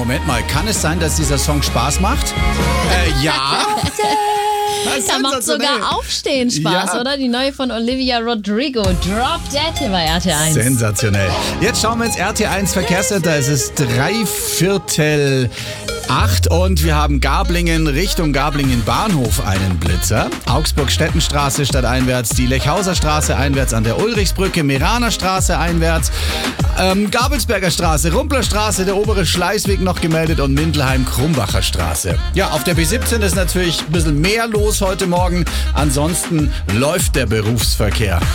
Moment mal, kann es sein, dass dieser Song Spaß macht? Ja. Da macht sogar Aufstehen Spaß, Ja. oder? Die neue von Olivia Rodrigo, Drop Dead hier bei RT1. Sensationell. Jetzt schauen wir ins RT1 Verkehrscenter. Es ist 7:45 und wir haben Garblingen Richtung Garblingen Bahnhof einen Blitzer. Augsburg-Stettenstraße stadteinwärts, die Lechhauser Straße einwärts an der Ulrichsbrücke, Meraner Straße einwärts, Gabelsberger Straße, Rumpler Straße, der obere Schleißweg noch gemeldet und Mindelheim-Krumbacher Straße. Ja, auf der B17 ist natürlich ein bisschen mehr los heute Morgen. Ansonsten läuft der Berufsverkehr.